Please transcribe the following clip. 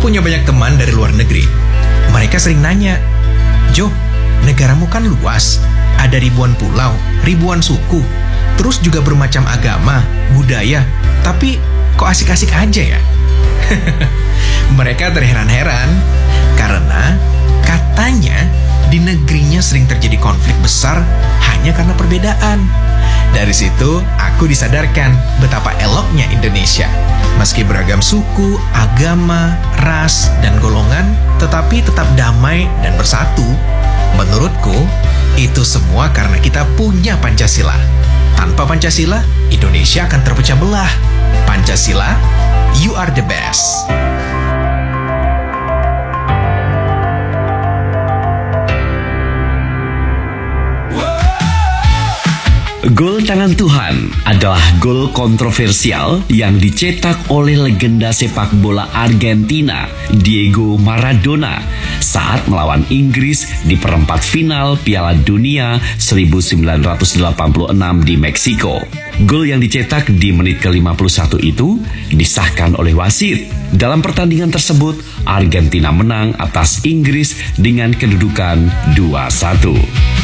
punya banyak teman dari luar negeri. Mereka sering nanya, "Jo, negaramu kan luas, ada ribuan pulau, ribuan suku, terus juga bermacam agama, budaya, tapi kok asik-asik aja ya?" Mereka terheran-heran karena katanya di negerinya sering terjadi konflik besar hanya karena perbedaan. Dari situ aku disadarkan betapa eloknya Indonesia. Meski beragam suku, agama, ras, dan golongan, tetapi tetap damai dan bersatu. Menurutku, itu semua karena kita punya Pancasila. Tanpa Pancasila, Indonesia akan terpecah belah. Pancasila, you are the best. Gol tangan Tuhan adalah gol kontroversial yang dicetak oleh legenda sepak bola Argentina, Diego Maradona, saat melawan Inggris di perempat final Piala Dunia 1986 di Meksiko. Gol yang dicetak di menit ke-51 itu disahkan oleh wasit. Dalam pertandingan tersebut, Argentina menang atas Inggris dengan kedudukan 2-1.